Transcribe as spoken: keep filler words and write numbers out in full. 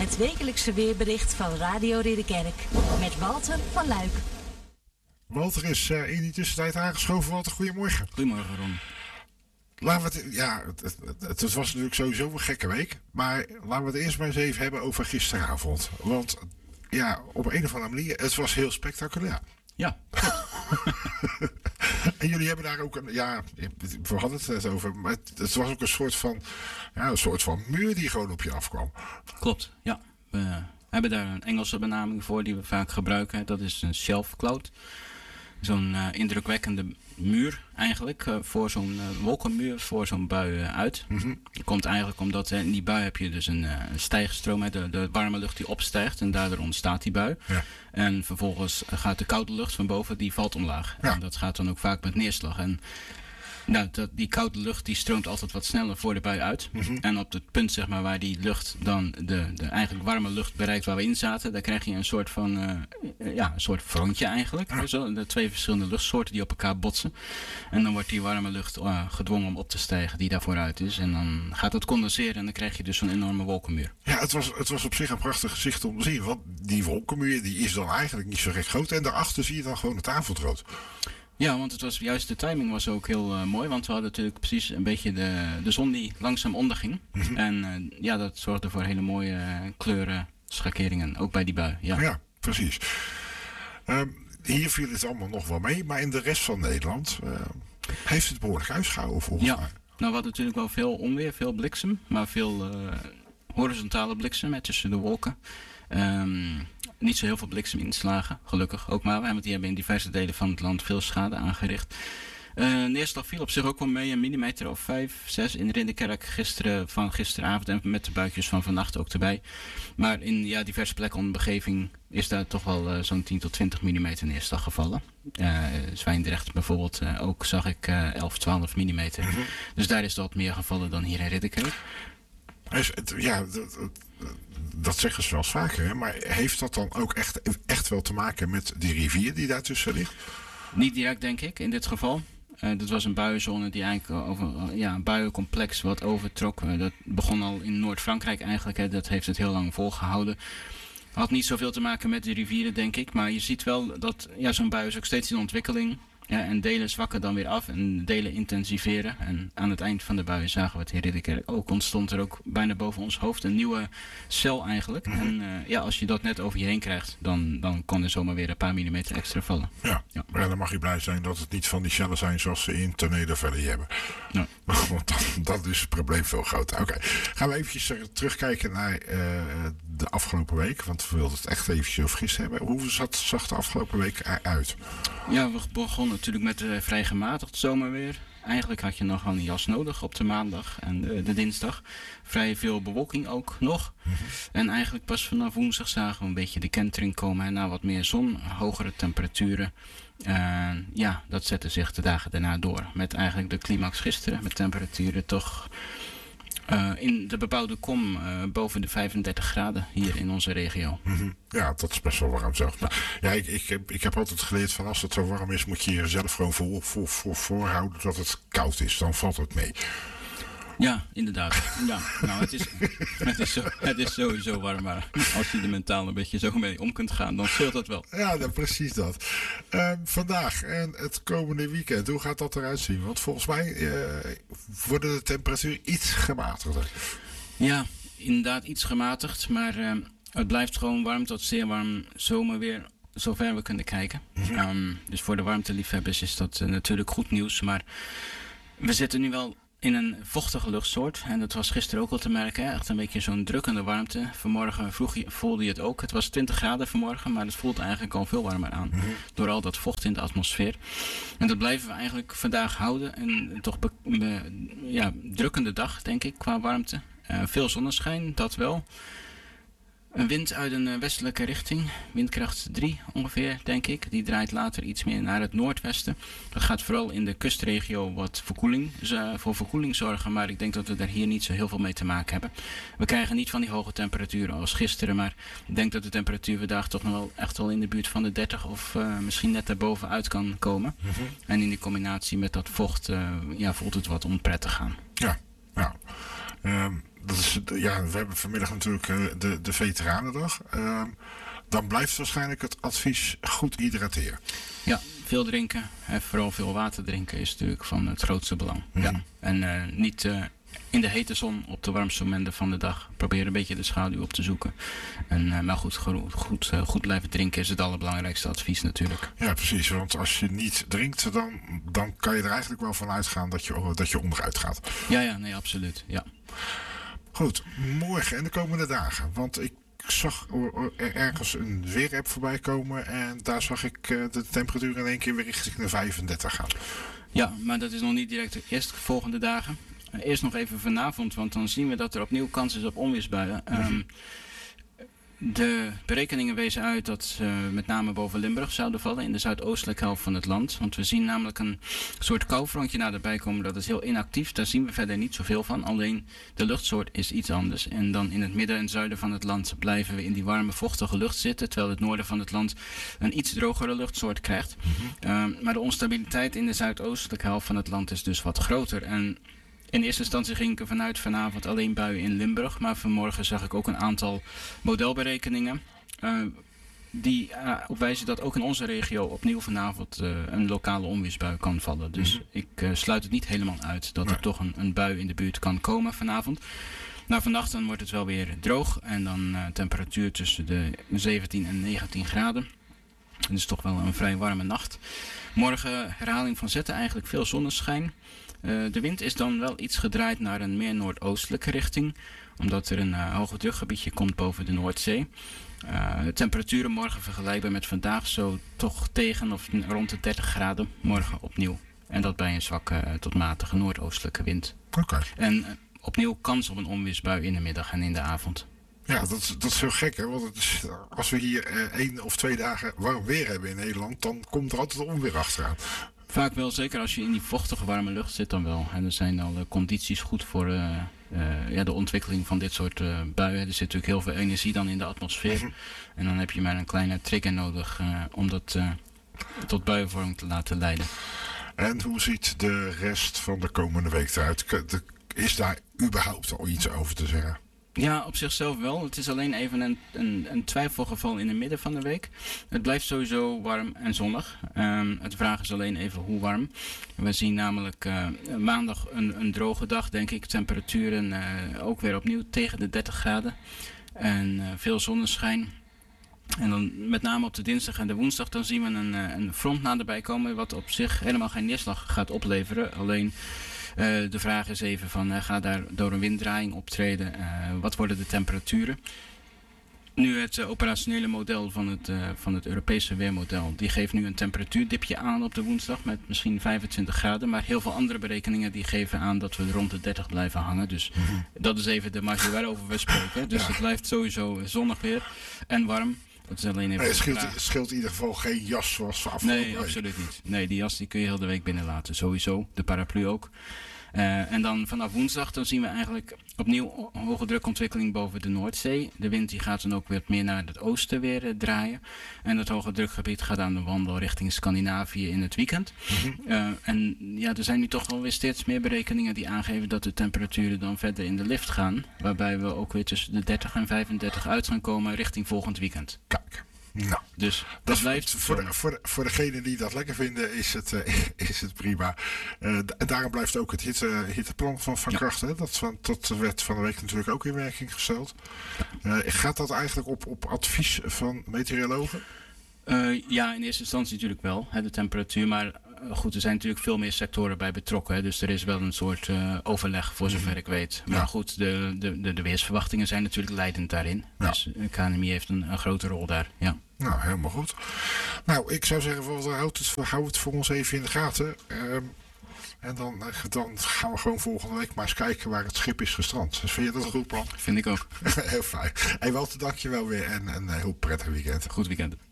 Het wekelijkse weerbericht van Radio Ridderkerk met Walter van Luik. Walter is uh, in die tussentijd aangeschoven. Walter, goedemorgen. Goedemorgen, Ron. Laten we het, ja, het, het, het, het was natuurlijk sowieso een gekke week. Maar laten we het eerst maar eens even hebben over gisteravond. Want ja, op een of andere manier, het was heel spectaculair. Ja. En jullie hebben daar ook een, ja, we hadden het net over, maar het, het was ook een soort van, ja, een soort van muur die gewoon op je afkwam. Klopt, ja. We hebben daar een Engelse benaming voor die we vaak gebruiken. Dat is een shelf cloud. Zo'n uh, indrukwekkende muur eigenlijk, uh, voor zo'n uh, wolkenmuur, voor zo'n bui uh, uit. Mm-hmm. Dat komt eigenlijk omdat uh, in die bui heb je dus een, uh, een stijgstroom, hè, de, de warme lucht die opstijgt en daardoor ontstaat die bui. Ja. En vervolgens gaat de koude lucht van boven, die valt omlaag. Ja. En dat gaat dan ook vaak met neerslag. En nou, dat, die koude lucht die stroomt altijd wat sneller voor de bui uit. Mm-hmm. En op het punt zeg maar, waar die lucht dan de, de eigenlijk warme lucht bereikt waar we in zaten, daar krijg je een soort van uh, ja, een soort frontje eigenlijk. Ja. Zo, de twee verschillende luchtsoorten die op elkaar botsen. En dan wordt die warme lucht uh, gedwongen om op te stijgen die daar vooruit is. En dan gaat het condenseren en dan krijg je dus zo'n enorme wolkenmuur. Ja, het was, het was op zich een prachtig gezicht om te zien. Want die wolkenmuur die is dan eigenlijk niet zo gek groot. En daarachter zie je dan gewoon het avondrood. Ja, want het was juist de timing was ook heel uh, mooi. Want we hadden natuurlijk precies een beetje de, de zon die langzaam onderging. Mm-hmm. En uh, ja, dat zorgde voor hele mooie uh, kleurenschakeringen. Ook bij die bui. Ja, Ja, precies. Um, hier viel het allemaal nog wel mee. Maar in de rest van Nederland uh, heeft het behoorlijk uitgehouden volgens ja. mij. Nou, we hadden natuurlijk wel veel onweer, veel bliksem. Maar veel uh, horizontale bliksem hè, tussen de wolken. Um, niet zo heel veel blikseminslagen, gelukkig ook maar. Want die hebben in diverse delen van het land veel schade aangericht. Uh, neerslag viel op zich ook wel mee, een millimeter of vijf, zes in Ridderkerk gisteren, van gisteravond en met de buitjes van vannacht ook erbij. Maar in ja, diverse plekken om de begeving is daar toch wel uh, zo'n tien tot twintig millimeter neerslag gevallen. Uh, Zwijndrecht bijvoorbeeld uh, ook zag ik uh, elf, twaalf millimeter. Mm-hmm. Dus daar is dat meer gevallen dan hier in Ridderkerk. Ja, dat, dat zeggen ze wel eens vaker. Hè? Maar heeft dat dan ook echt, echt wel te maken met die rivier die daartussen ligt? Niet direct, denk ik, in dit geval. Uh, dat was een buienzone die eigenlijk over ja, een buiencomplex wat overtrok. Uh, dat begon al in Noord-Frankrijk eigenlijk. Hè. Dat heeft het heel lang volgehouden. Had niet zoveel te maken met de rivieren, denk ik. Maar je ziet wel dat ja, zo'n bui is ook steeds in ontwikkeling. Ja, en delen zwakken dan weer af en delen intensiveren. En aan het eind van de bui zagen we het in Ridderkerk ook. Ontstond er ook bijna boven ons hoofd een nieuwe cel eigenlijk. Mm-hmm. En uh, ja, als je dat net over je heen krijgt, dan, dan kan er zomaar weer een paar millimeter extra vallen. Ja, ja. Maar dan mag je blij zijn dat het niet van die cellen zijn zoals ze in Tornado Valley hebben. Ja. Want dan, dat is het probleem veel groter. Oké, okay. Gaan we eventjes terugkijken naar uh, de afgelopen week. Want we wilden het echt eventjes over gisteren hebben. Hoe zat, zag de afgelopen week eruit? Ja, we begonnen natuurlijk met uh, vrij gematigd zomerweer. Eigenlijk had je nog wel een jas nodig op de maandag en de, de dinsdag. Vrij veel bewolking ook nog. Mm-hmm. En eigenlijk pas vanaf woensdag zagen we een beetje de kentering komen. En na wat meer zon, hogere temperaturen. Uh, ja, dat zette zich de dagen daarna door. Met eigenlijk de climax gisteren. Met temperaturen toch uh, in de bebouwde kom uh, boven de vijfendertig graden hier in onze regio. Mm-hmm. Ja, dat is best wel warm zelf. Ja, ja ik, ik, heb, ik heb altijd geleerd van als het zo warm is moet je jezelf gewoon voor, voor, voor, voorhouden dat het koud is. Dan valt het mee. Ja, inderdaad. Ja, nou, het is, het, is zo, het is sowieso warm, maar als je er mentaal een beetje zo mee om kunt gaan, dan scheelt dat wel. Ja, nou, precies dat. Uh, vandaag en het komende weekend, hoe gaat dat eruit zien? Want volgens mij uh, worden de temperaturen iets gematigder. Ja, inderdaad iets gematigd, maar uh, het blijft gewoon warm tot zeer warm zomerweer, zover we kunnen kijken. Mm-hmm. Um, dus voor de warmteliefhebbers is dat uh, natuurlijk goed nieuws, maar we zitten nu wel in een vochtige luchtsoort. En dat was gisteren ook al te merken. Hè? Echt een beetje zo'n drukkende warmte. Vanmorgen vroeg je, voelde je het ook. Het was twintig graden vanmorgen, maar het voelt eigenlijk al veel warmer aan. Mm-hmm. Door al dat vocht in de atmosfeer. En dat blijven we eigenlijk vandaag houden. En toch be, be, ja, drukkende dag, denk ik, qua warmte. Uh, veel zonneschijn, dat wel. Een wind uit een westelijke richting, windkracht drie ongeveer, denk ik. Die draait later iets meer naar het noordwesten. Dat gaat vooral in de kustregio wat verkoeling, voor verkoeling zorgen, maar ik denk dat we daar hier niet zo heel veel mee te maken hebben. We krijgen niet van die hoge temperaturen als gisteren, maar ik denk dat de temperatuur vandaag toch nog wel echt wel in de buurt van de dertig of uh, misschien net daarboven uit kan komen. Mm-hmm. En in die combinatie met dat vocht uh, ja, voelt het wat onprettig aan. Ja, ja. Um... dat is, ja, we hebben vanmiddag natuurlijk uh, de, de Veteranendag. Uh, dan blijft waarschijnlijk het advies goed hydrateren. Ja, veel drinken. En vooral veel water drinken is natuurlijk van het grootste belang. Mm-hmm. Ja. En uh, niet uh, in de hete zon op de warmste momenten van de dag. Probeer een beetje de schaduw op te zoeken. En, uh, maar goed, goed, goed, uh, goed blijven drinken is het allerbelangrijkste advies natuurlijk. Ja, precies. Want als je niet drinkt, dan, dan kan je er eigenlijk wel van uitgaan dat je, dat je onderuit gaat. Ja, ja, nee, absoluut. Ja. Goed, morgen en de komende dagen. Want ik zag er ergens een weerapp voorbij komen en daar zag ik uh, de temperatuur in één keer weer richting de vijfendertig gaan. Ja, maar dat is nog niet direct de eerstvolgende dagen. Uh, eerst nog even vanavond, want dan zien we dat er opnieuw kans is op onweersbuien. Um, mm-hmm. De berekeningen wezen uit dat ze uh, met name boven Limburg zouden vallen in de zuidoostelijke helft van het land. Want we zien namelijk een soort koufrontje naderbij komen. Dat is heel inactief. Daar zien we verder niet zoveel van. Alleen de luchtsoort is iets anders. En dan in het midden en zuiden van het land blijven we in die warme, vochtige lucht zitten. Terwijl het noorden van het land een iets drogere luchtsoort krijgt. Mm-hmm. Uh, maar de onstabiliteit in de zuidoostelijke helft van het land is dus wat groter. En in eerste instantie ging ik er vanuit vanavond alleen buien in Limburg. Maar vanmorgen zag ik ook een aantal modelberekeningen. Uh, die uh, op wijzen dat ook in onze regio opnieuw vanavond uh, een lokale onweersbui kan vallen. Dus mm-hmm. ik uh, sluit het niet helemaal uit dat nee. er toch een, een bui in de buurt kan komen vanavond. Nou, vannacht dan wordt het wel weer droog. En dan uh, temperatuur tussen de zeventien en negentien graden. Het is toch wel een vrij warme nacht. Morgen herhaling van zetten, eigenlijk veel zonneschijn. Uh, de wind is dan wel iets gedraaid naar een meer noordoostelijke richting. Omdat er een uh, hoge drukgebiedje komt boven de Noordzee. Uh, de temperaturen morgen vergelijkbaar met vandaag zo toch tegen of rond de dertig graden. Morgen opnieuw. En dat bij een zwakke uh, tot matige noordoostelijke wind. Oké. Okay. En uh, opnieuw kans op een onweersbui in de middag en in de avond. Ja, dat, dat is heel gek, hè? Want het is, als we hier uh, één of twee dagen warm weer hebben in Nederland, dan komt er altijd onweer achteraan. Vaak wel, zeker als je in die vochtige warme lucht zit dan wel. En er zijn al uh, condities goed voor uh, uh, ja, de ontwikkeling van dit soort uh, buien. Er zit natuurlijk heel veel energie dan in de atmosfeer. Mm-hmm. En dan heb je maar een kleine trigger nodig uh, om dat uh, tot buienvorming te laten leiden. En hoe ziet de rest van de komende week eruit? Is daar überhaupt al iets over te zeggen? Ja, op zichzelf wel. Het is alleen even een, een, een twijfelgeval in het midden van de week. Het blijft sowieso warm en zonnig. Um, het vraag is alleen even hoe warm. We zien namelijk uh, maandag een, een droge dag, denk ik. Temperaturen uh, ook weer opnieuw tegen de dertig graden. En uh, veel zonneschijn. En dan met name op de dinsdag en de woensdag dan zien we een, een front naderbij komen. Wat op zich helemaal geen neerslag gaat opleveren. Alleen Uh, de vraag is even van, uh, gaat daar door een winddraaiing optreden? Uh, wat worden de temperaturen? Nu het uh, operationele model van het, uh, van het Europese weermodel, die geeft nu een temperatuurdipje aan op de woensdag met misschien vijfentwintig graden. Maar heel veel andere berekeningen die geven aan dat we rond de dertig blijven hangen. Dus mm-hmm. dat is even de marge waarover we spreken. Dus ja. Het blijft sowieso zonnig weer en warm. Dat is alleen even het scheelt, scheelt in ieder geval geen jas zoals we afgelopen Nee, week. Absoluut niet. Nee, die jas die kun je heel de week binnen laten. Sowieso. De paraplu ook. Uh, en dan vanaf woensdag dan zien we eigenlijk opnieuw hoge drukontwikkeling boven de Noordzee. De wind die gaat dan ook weer meer naar het oosten weer uh, draaien. En het hoge drukgebied gaat aan de wandel richting Scandinavië in het weekend. Mm-hmm. Uh, en ja, er zijn nu toch wel weer steeds meer berekeningen die aangeven dat de temperaturen dan verder in de lift gaan. Waarbij we ook weer tussen de dertig en vijfendertig uit gaan komen richting volgend weekend. Kijk. Nou, dus dat, dat blijft voor, de, voor, de, voor degenen die dat lekker vinden is het, uh, is het prima. Uh, d- daarom blijft ook het hitte, hitteplan van, van ja. kracht. Hè? Dat, van, dat werd van de week natuurlijk ook in werking gesteld. Uh, gaat dat eigenlijk op, op advies van meteorologen? Uh, ja, in eerste instantie natuurlijk wel, hè, de temperatuur. Maar uh, goed, er zijn natuurlijk veel meer sectoren bij betrokken. Hè, dus er is wel een soort uh, overleg, voor zover ik weet. Maar ja. goed, de, de, de, de weersverwachtingen zijn natuurlijk leidend daarin. Ja. Dus de K N M I heeft een, een grote rol daar, ja. Nou, helemaal goed. Nou, ik zou zeggen, we houden het, hou het voor ons even in de gaten. Um, en dan, dan gaan we gewoon volgende week maar eens kijken waar het schip is gestrand. Dus vind je dat een goed plan? Vind ik ook. Heel fijn. Hey Walter, dank je wel weer en een heel prettig weekend. Goed weekend.